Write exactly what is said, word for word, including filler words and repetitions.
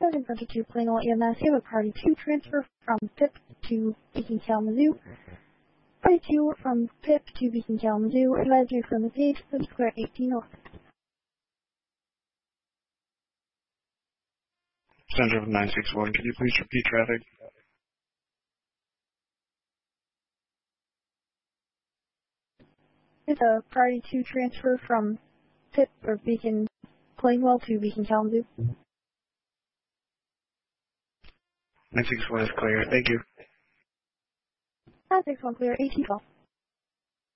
in front of two Plainwell E M S, you have a Priority two transfer from P I P to Beacon Kalamazoo. Priority two from P I P to Beacon Kalamazoo. Advisory from the page, please clear eighteen north. Center of nine six one, can you please repeat traffic? It's a Priority two transfer from P I P or Beacon Plainwell to Beacon Kalamazoo. nine six one is clear, thank you. nine six one clear, eighteen twelve.